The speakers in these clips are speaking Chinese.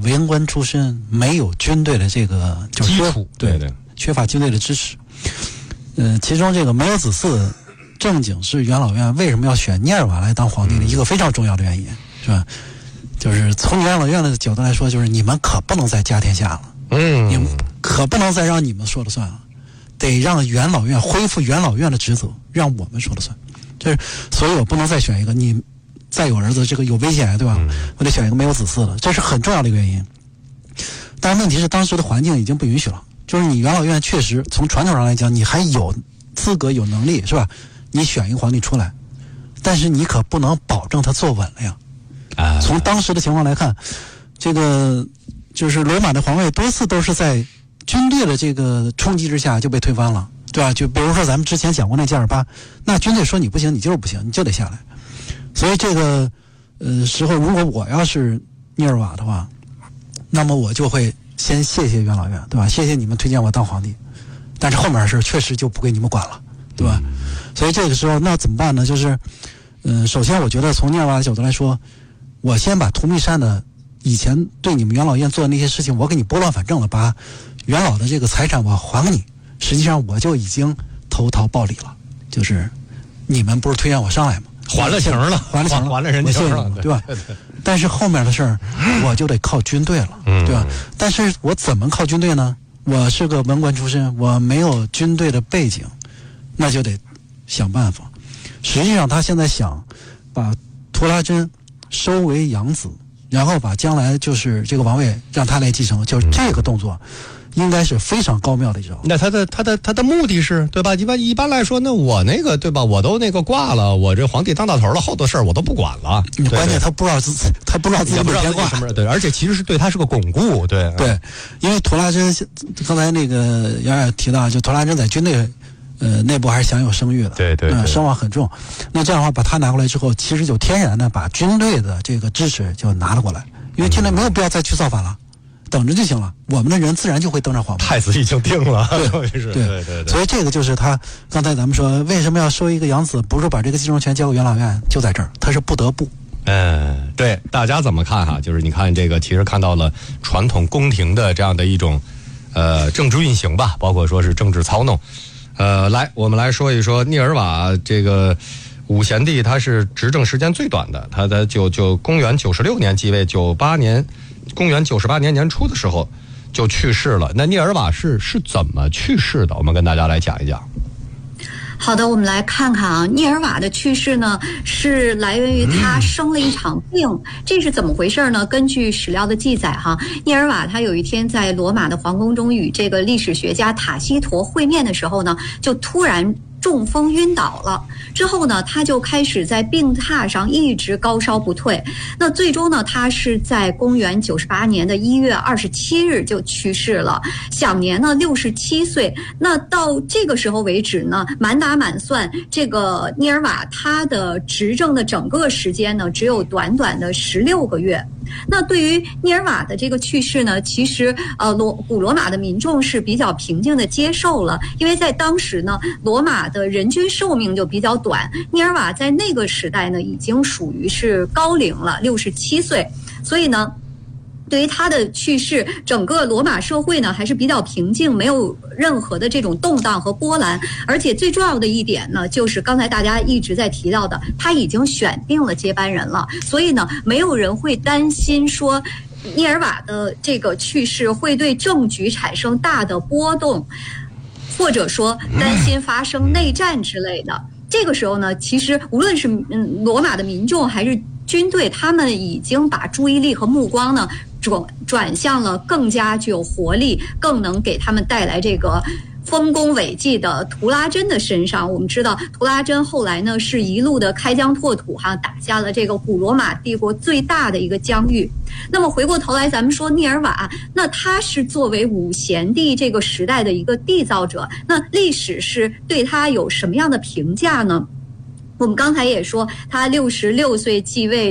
文官出身，没有军队的这个就是基础，对， 缺乏军队的支持。其中这个没有子嗣，正经是元老院为什么要选聂尔瓦来当皇帝的一个非常重要的原因，是吧？就是从元老院的角度来说，就是你们可不能再家天下了，你们可不能再让你们说了算了，得让元老院恢复元老院的职责，让我们说了算。就是所以我不能再选一个你再有儿子这个有危险，对吧？我得选一个没有子嗣的，这是很重要的一个原因。但是问题是当时的环境已经不允许了，就是你元老院确实从传统上来讲你还有资格有能力，是吧？你选一个皇帝出来，但是你可不能保证他坐稳了呀。从当时的情况来看，这个就是罗马的皇位多次都是在军队的这个冲击之下就被推翻了，对吧？就比如说咱们之前讲过那加尔巴，那军队说你不行，你就是不行，你就得下来。所以这个时候，如果我要是聂尔瓦的话，那么我就会先谢谢元老院，对吧？谢谢你们推荐我当皇帝，但是后面的事确实就不归你们管了，对吧？所以这个时候那怎么办呢？就是首先我觉得从聂尔瓦的角度来说，我先把图密山的以前对你们元老院做的那些事情，我给你拨乱反正了，把元老的这个财产我还给你，实际上我就已经投桃报李了，就是你们不是推荐我上来吗？ 还了情了，还了人情了， 对吧？但是后面的事儿我就得靠军队了，对吧？但是我怎么靠军队呢？我是个文官出身，我没有军队的背景，那就得想办法。实际上他现在想把图拉真收为养子，然后把将来就是这个王位让他来继承，就是这个动作应该是非常高妙的一招。 那他的目的是，对吧？一般来说，那我那个，对吧？我都那个挂了，我这皇帝当大头了，后头事儿我都不管了。 关键他不知道自己哪天挂， 对，而且其实是对他是个巩固，对。 因为图拉真刚才那个杨也提到，就图拉真在军队内部还是享有声誉的， 对， 声望很重。那这样的话，把他拿过来之后，其实就天然的把军队的这个支持就拿了过来，因为军队没有必要再去造反了。等着就行了，我们的人自然就会登上皇位。 太子已经定了， 对，所以这个就是他刚才咱们说为什么要收一个养子，不是把这个继承权交给元老院，就在这儿，他是不得不。 对，大家怎么看哈？就是你看这个，其实看到了传统宫廷的这样的一种政治运行吧，包括说是政治操弄。来，我们来说一说聂尔瓦这个武贤帝，他是执政时间最短的，他在就公元96年继位公元98年年初的时候就去世了。那聂尔瓦是怎么去世的？我们跟大家来讲一讲。 好的，我们来看看啊，聂尔瓦的去世呢，是来源于他生了一场病。这是怎么回事呢？根据史料的记载哈，聂尔瓦他有一天在罗马的皇宫中与这个历史学家塔西佗会面的时候呢，就突然中风晕倒了。之后呢，他就开始在病榻上一直高烧不退。那最终呢，他是在公元98年的1月27日就去世了，享年呢67岁。那到这个时候为止呢，满打满算，这个聂尔瓦他的执政的整个时间呢，只有短短的16个月。那对于聂尔瓦的这个去世呢，其实古罗马的民众是比较平静的接受了，因为在当时呢，罗马的人均寿命就比较短，聂尔瓦在那个时代呢，已经属于是高龄了，67岁，所以呢，对于他的去世，整个罗马社会呢还是比较平静，没有任何的这种动荡和波澜。而且最重要的一点呢，就是刚才大家一直在提到的，他已经选定了接班人了，所以呢，没有人会担心说聂尔瓦的这个去世会对政局产生大的波动，或者说担心发生内战之类的。这个时候呢，其实无论是罗马的民众还是军队，他们已经把注意力和目光呢转向了更加具有活力、更能给他们带来这个丰功伟绩的图拉真的身上。我们知道图拉真后来呢是一路的开疆拓土哈，打下了这个古罗马帝国最大的一个疆域。那么回过头来咱们说聂尔瓦，那他是作为武贤帝这个时代的一个缔造者，那历史是对他有什么样的评价呢？我们刚才也说他66岁继位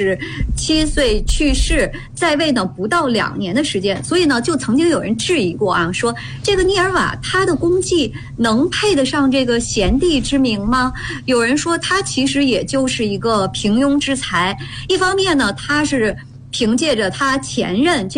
，67岁去世，在位呢不到2年的时间，所以呢就曾经有人质疑过啊，说这个聂尔瓦他的功绩能配得上这个贤帝之名吗？有人说他其实也就是一个平庸之才，一方面呢他是凭借着他前任